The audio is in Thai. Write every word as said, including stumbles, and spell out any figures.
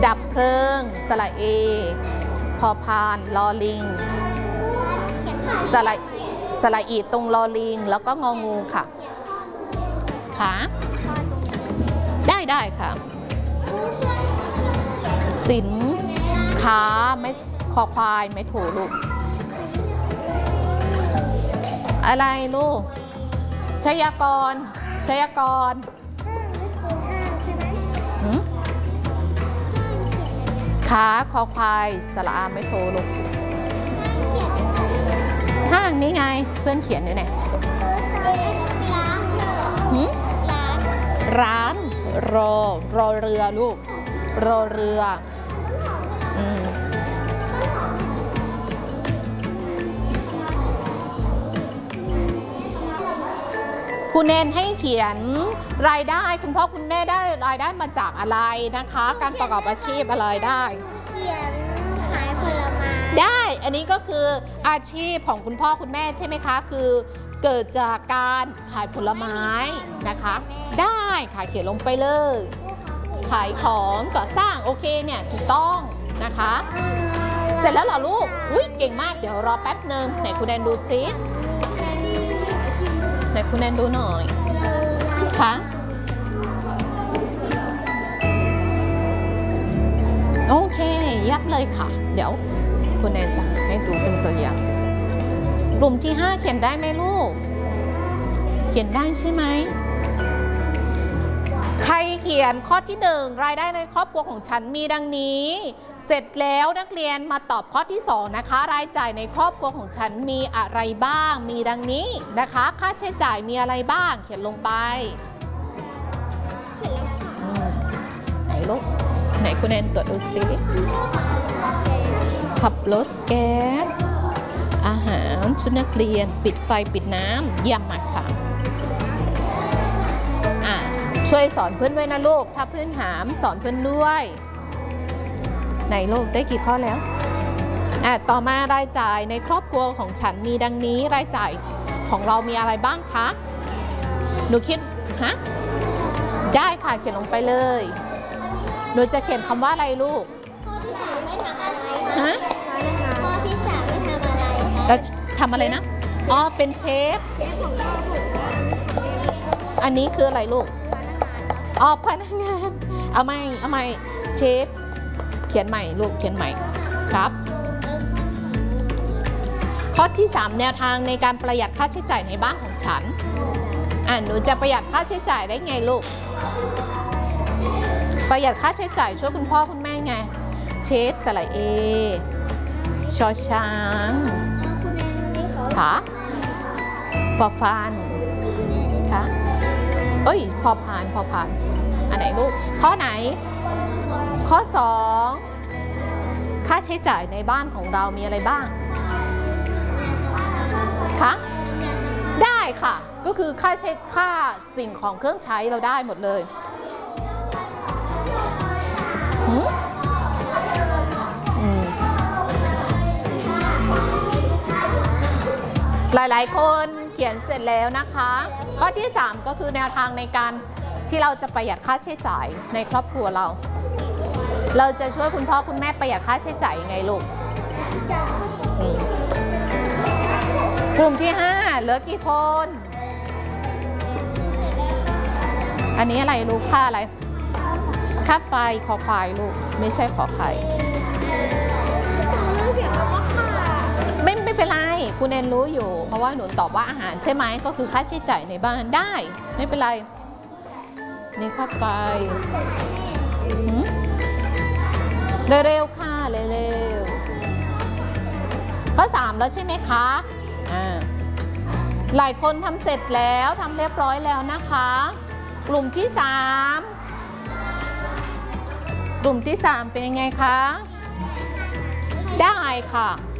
ดับเพลิงสระเอพอพานลอลิงสระสระอีตรงลอลิงแล้วก็งองูค่ะค่ะได้ได้ค่ะสินค้าไม่คอควายไม่ถูกลูกอะไรลูกชยากรชยากรขาคอควายสระอาไม่โทรลูกห้างนี่ไงเพื่อนเขียนอยู่เนี่ยร้านรอรอเรือลูกรอเรืออืมคุณเนนให้เขียนรายได้คุณพ่อคุณแม่ได้รายได้มาจากอะไรนะคะการประกอบอาชีพอะไรได้เขียนขายผลไม้ได้อันนี้ก็คืออาชีพของคุณพ่อคุณแม่ใช่ไหมคะคือเกิดจากการขายผลไม้นะคะได้ค่ะเขียนลงไปเลยขายของก่อสร้างโอเคเนี่ยถูกต้องนะคะเสร็จแล้วเหรอลูกอุ้ยเก่งมากเดี๋ยวรอแป๊บนึงไหนคุณแนนดูซิไหนคุณแนนดูหน่อยค่ะโอเคยับเลยค่ะเดี๋ยวคุณแนนจะให้ดูเป็นตัวอย่างกลุ่มที่ห้าเขียนได้ไหมลูกเขียนได้ใช่ไหมใครเขียนข้อที่หนึ่งรายได้ในครอบครัวของฉันมีดังนี้เสร็จแล้วนักเรียนมาตอบข้อที่สองนะคะรายจ่ายในครอบครัวของฉันมีอะไรบ้างมีดังนี้นะคะค่าใช้จ่ายมีอะไรบ้างเขียนลงไปไหนลูกไหนคุณแนนตรวจดูซิขับรถแก๊สอาหารชุดนักเรียนปิดไฟปิดน้ำเยี่ยมมากค่ะอ่ะช่วยสอนเพื่อนด้วยนะลูกถ้าเพื่อนถามสอนเพื่อนด้วยไหนลูกได้กี่ข้อแล้วอ่ะต่อมารายจ่ายในครอบครัวของฉันมีดังนี้รายจ่ายของเรามีอะไรบ้างคะหนูคิดฮะได้ค่ะเขียนลงไปเลยหนูจะเขียนคำว่าอะไรลูกข้อที่สามไม่ทำอะไรฮะข้อที่สามไม่ทำอะไรแล้วทำอะไรนะอ๋อเป็นเชฟอันนี้คืออะไรลูกอ๋อพนักงานเอาใหม่เอาใหม่เชฟเขียนใหม่ลูกเขียนใหม่ครับข้อที่สามแนวทางในการประหยัดค่าใช้จ่ายในบ้านของฉันอ่ะหนูจะประหยัดค่าใช้จ่ายได้ไงลูกประหยัดค่าใช้จ่ายช่วยคุณพ่อคุณแม่ไงเชฟสระเอชอช้างค่ะฟอฟันค่ะเอ้ยพอพานพอพานอันไหนลูกข้อไหนข้อสองค่าใช้จ่ายในบ้านของเรามีอะไรบ้างคะได้ค่ะก็คือค่าใช้ค่าสิ่งของเครื่องใช้เราได้หมดเลยหลายๆคนเขียนเสร็จแล้วนะคะข้อที่สามก็คือแนวทางในการที่เราจะประหยัดค่าใช้จ่ายในครอบครัวเราเราจะช่วยคุณพ่อคุณแม่ประหยัดค่าใช้จ่ายยังไงลูกกลุ่มที่ห้าเหลือกี่คนอันนี้อะไรลูกค่าอะไรค่าไฟขอควายลูกไม่ใช่ขอไข่ไม่ไม่เป็นไรคุณเอ็นรู้อยู่เพราะว่าหนูตอบว่าอาหารใช่ไหมก็คือค่าใช้จ่ายในบ้านได้ไม่เป็นไรนี่ค่าไฟเร็วๆค่ะเร็วๆข้อสามแล้วใช่ไหมคะอ่าหลายคนทำเสร็จแล้วทำเรียบร้อยแล้วนะคะกลุ่มที่สามกลุ่มที่สามเป็นยังไงคะได้ค่ะ